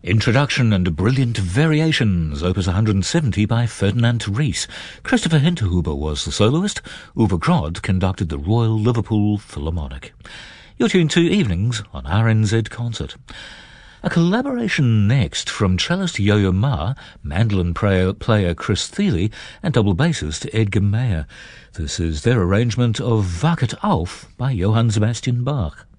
Introduction and Brilliant Variations, Opus 170 by Ferdinand Ries. Christopher Hinterhuber was the soloist. Uwe Grod conducted the Royal Liverpool Philharmonic. You're tuned to Evenings on RNZ Concert. A collaboration next from cellist Yo-Yo Ma, mandolin player Chris Thile, and double bassist Edgar Meyer. This is their arrangement of Wach it auf by Johann Sebastian Bach.